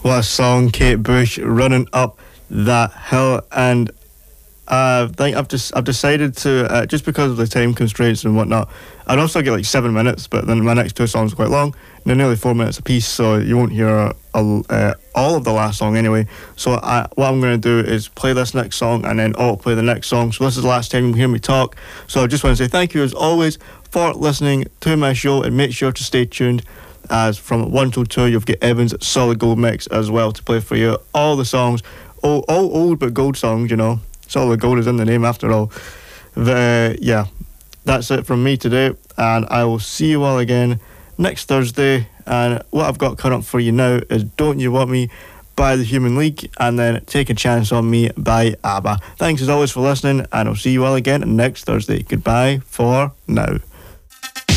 What a song, Kate Bush, Running Up That Hill. And I think I've decided to, just because of the time constraints and whatnot, I'd also get like 7 minutes, but then my next two songs are quite long. They're nearly 4 minutes a piece, so you won't hear all of the last song anyway. So what I'm going to do is play this next song and then play the next song. So this is the last time you hear me talk. So I just want to say thank you as always for listening to my show, and make sure to stay tuned, as from 1 till 2 you've got Evan's Solid Gold Mix as well to play for you. All the songs, all old but gold songs, you know. Solid Gold is in the name after all. Yeah, that's it from me today, and I will see you all again next Thursday. And what I've got coming up for you now is Don't You Want Me by the Human League, and then Take a Chance on Me by ABBA. Thanks as always for listening, and I'll see you all again next Thursday. Goodbye for now.